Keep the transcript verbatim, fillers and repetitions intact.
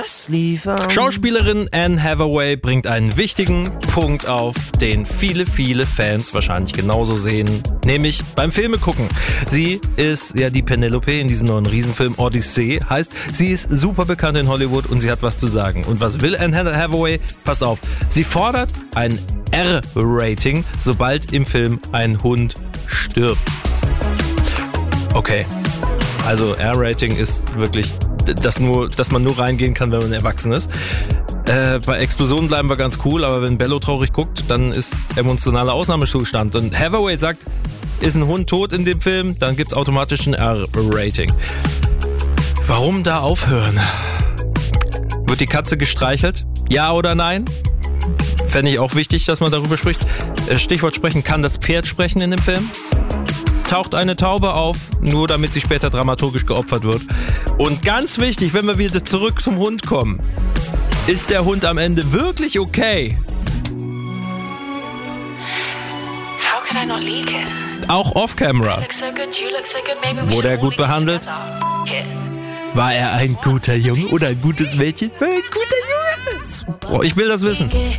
Schauspielerin Anne Hathaway bringt einen wichtigen Punkt auf, den viele, viele Fans wahrscheinlich genauso sehen, nämlich beim Filme gucken. Sie ist ja die Penelope in diesem neuen Riesenfilm Odyssey, heißt, sie ist super bekannt in Hollywood und sie hat was zu sagen. Und was will Anne Hathaway? Passt auf, sie fordert ein R-Rating, sobald im Film ein Hund stirbt. Okay, also R-Rating ist wirklich... Dass, nur, dass man nur reingehen kann, wenn man erwachsen ist. Äh, bei Explosionen bleiben wir ganz cool, aber wenn Bello traurig guckt, dann ist emotionaler Ausnahmezustand. Und Hathaway sagt, ist ein Hund tot in dem Film, dann gibt's automatisch ein R-Rating. Warum da aufhören? Wird die Katze gestreichelt? Ja oder nein? Fände ich auch wichtig, dass man darüber spricht. Stichwort sprechen, kann das Pferd sprechen in dem Film? Taucht eine Taube auf, nur damit sie später dramaturgisch geopfert wird. Und ganz wichtig, wenn wir wieder zurück zum Hund kommen, ist der Hund am Ende wirklich okay? How could I not leak it? Auch off-camera. Wurde er gut behandelt? War er ein guter Junge oder ein gutes Mädchen? War er ein guter Junge? Ich will das wissen.